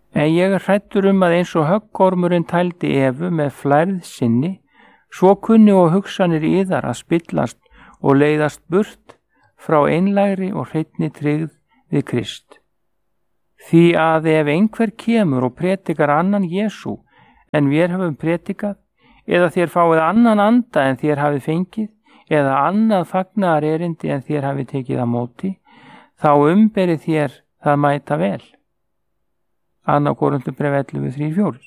En ég hræddur að eins og höggormurinn tældi Evu með flærð sinni, svo kunni og hugsanir yðar að spillast og leiðast burt frá einlægri og hreinni tryggð við Krist. Því að ef einhver kemur og predikar annan Jesú en vér höfum predikað, eða þér fáið annan anda en þér hafið fengið, eða annað fagnaðar erindi en þér hafið tekið á móti, þá umberið þér það mæta vel. 2. Korinthubréf 11:3-4.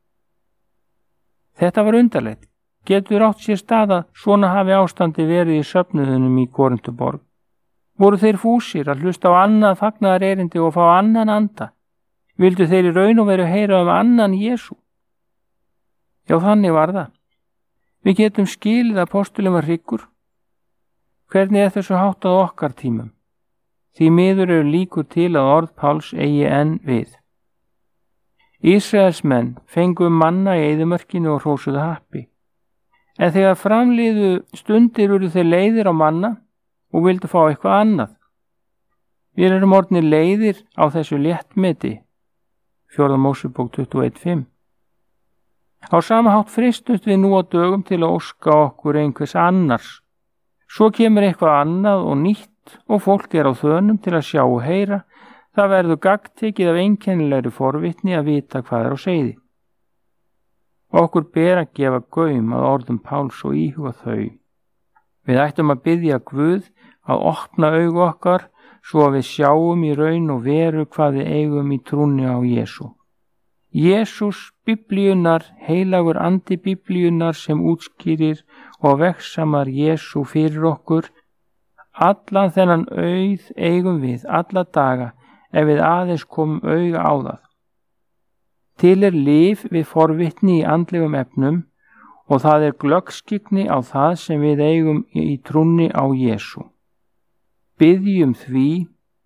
Þetta var undarlegt. Getur átt sér stað að svona hafi ástandi verið í söfnuðunum í Korinthuborg. Voru þeir fúsir að hlusta á annað fagnaðar erindi og fá annan anda? Vildu þeir í raun og veru heyra annan Jesú? Já, þannig var það. Við getum skilið að apostulinn var hryggur. Hvernig þessu háttað okkar tímum? Því miður eru líkur til að orð Páls eigi enn við. Ísraelsmenn fengu manna í eyðimörkinu og hrósuðu happi. En þegar framliðu stundir urðu þeir leiðir á manna og vildu fá eitthvað annað. Við erum orðnir leiðir á þessu léttmeti. 4. Mósebók 21:5. Á sama hátt freistust við nú á dögum til að óska okkur einhvers annars. Svo kemur eitthvað annað og nýtt og fólk á þönum til að sjá og heyra. Það verður gagntekið af einkennilegri forvitni að vita hvað á seyði. Okkur ber að gefa gaum að orðum Páls og íhuga þau. Við ættum að biðja Guð að opna augu okkar svo að við sjáum í raun og veru hvað við eigum í trúnni á Jesú. Jesús biblíunar, heilagur andi biblíunar sem útskýrir og vegsamar Jesú fyrir okkur. Allan þennan auð eigum við alla daga ef við aðeins komum auga á það. Til lyf við forvitni í andlegum efnum og það glöggskygni á það sem við eigum í trúnni á Jesú. Biðjum því: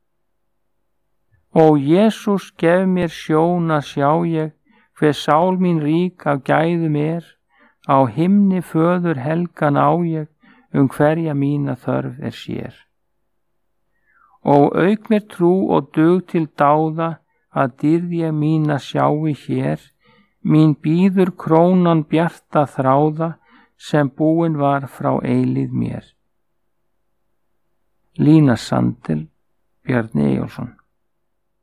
Ó Jesús, gef mér sjón að sjá ég, hver sál mín rík af gæðum á himni föður helgan á ég, hverja mína þörf sér. Og auk mér trú og dug til dáða, að dýrð ég mína sjái hér, mín bíður krónan bjarta þráða, sem búin var frá eilíð mér. Lína Sandel, Bjarni Eyjólfsson.